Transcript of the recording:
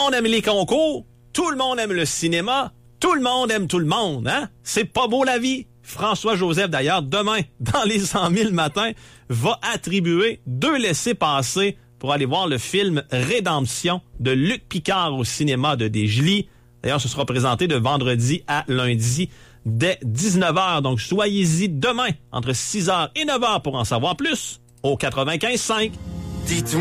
monde aime les concours, tout le monde aime le cinéma, tout le monde aime tout le monde, hein? C'est pas beau la vie? François Joseph, d'ailleurs, demain, dans les 100 000 matins, va attribuer 2 laissez-passer pour aller voir le film Rédemption de Luc Picard au cinéma de Desjely. D'ailleurs, ce sera présenté de vendredi à lundi dès 19h. Donc, soyez-y demain entre 6h et 9h pour en savoir plus au 95.5.